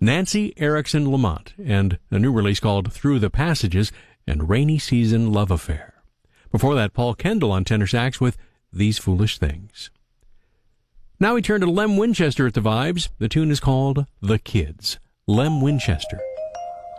Nancy Erickson Lamont, and a new release called Through the Passages and Rainy Season Love Affair. Before that, Paul Kendall on tenor sax with These Foolish Things. Now we turn to Lem Winchester at the Vibes. The tune is called The Kids. Lem Winchester.